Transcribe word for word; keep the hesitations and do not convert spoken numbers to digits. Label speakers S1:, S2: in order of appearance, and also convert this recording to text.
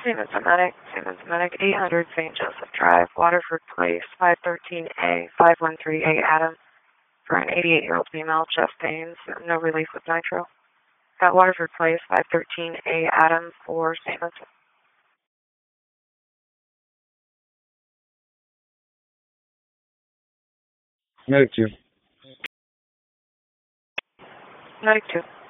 S1: Saint Vincent Medic, Saint Vincent Medic, eight hundred Saint Joseph Drive, Waterford Place, five thirteen A, five one three A Adam, for an eighty-eight-year-old female, chest pains, no relief with nitro. At Waterford Place, five thirteen A Adam for Saint Vincent.
S2: Medic two.
S1: Medic two.